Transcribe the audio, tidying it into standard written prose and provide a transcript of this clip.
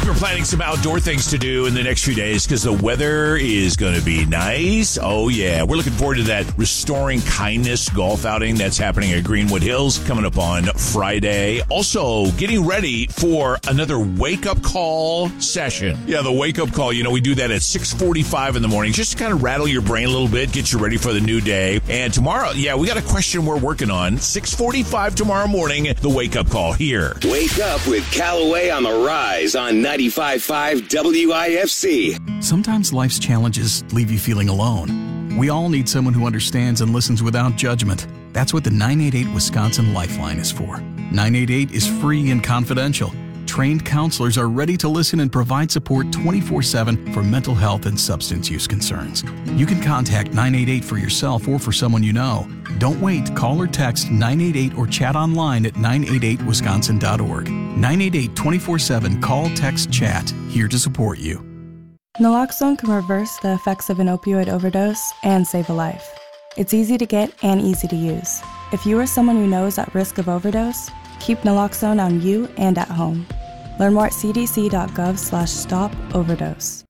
we're planning some outdoor things to do in the next few days because the weather is going to be nice. Oh, yeah. We're looking forward to that Restoring Kindness golf outing that's happening at Greenwood Hills coming up on Friday. Also, getting ready for another wake-up call session. Yeah, the wake-up call. You know, we do that at 6:45 in the morning just to kind of rattle your brain a little bit, get you ready for the new day. And tomorrow, yeah, we got a question we're working on. 6:45 tomorrow morning, the wake-up call here. Wake up with Callaway on the Rise on 95.5 WIFC. Sometimes life's challenges leave you feeling alone. We all need someone who understands and listens without judgment. That's what the 988 Wisconsin Lifeline is for. 988 is free and confidential. Trained counselors are ready to listen and provide support 24/7 for mental health and substance use concerns. You can contact 988 for yourself or for someone you know. Don't wait. Call or text 988 or chat online at 988wisconsin.org. 988 24/7 call, text, chat. Here to support you. Naloxone can reverse the effects of an opioid overdose and save a life. It's easy to get and easy to use. If you or someone you know is at risk of overdose, keep naloxone on you and at home. Learn more at cdc.gov/stop overdose.